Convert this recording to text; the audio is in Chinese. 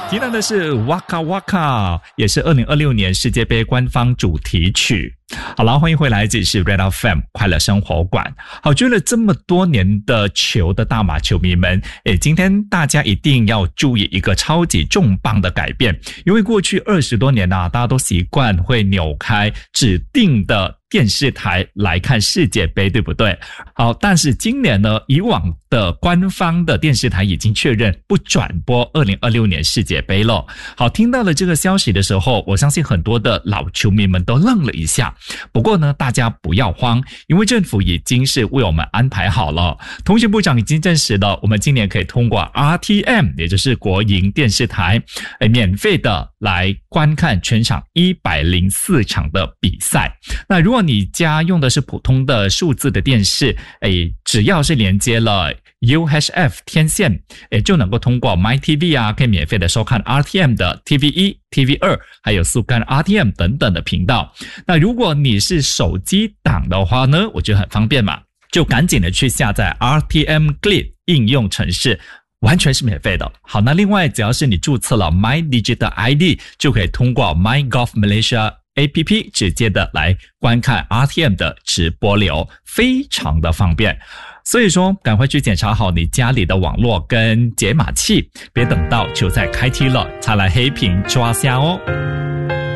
听到的是 Waka Waka， 也是2026年世界杯官方主题曲。好了，欢迎回来，这里是 Red FM 快乐生活馆。好，追了这么多年的球的大马球迷们，今天大家一定要注意一个超级重磅的改变，因为过去20多年大家都习惯会扭开指定的电视台来看世界杯，对不对？好，但是今年呢，以往的官方的电视台已经确认不转播2026年世界杯了。好，听到了这个消息的时候，我相信很多的老球迷们都愣了一下。不过呢，大家不要慌，因为政府已经是为我们安排好了。通讯部长已经证实了，我们今年可以通过 RTM， 也就是国营电视台，免费的来观看全场104场的比赛。那如果你家用的是普通的数字的电视，只要是连接了 UHF 天线，就能够通过 MyTV 可以免费的收看 RTM 的 TV1、TV2 还有速看 RTM 等等的频道。那如果你是手机党的话呢，我觉得很方便嘛，就赶紧的去下载 RTM Glid 应用程式，完全是免费的。好，那另外只要是你注册了 MyDigital ID， 就可以通过 MyGolf Malaysia APP 直接的来观看 RTM 的直播流，非常的方便。所以说赶快去检查好你家里的网络跟解码器，别等到球赛开踢了才来黑屏抓瞎哦。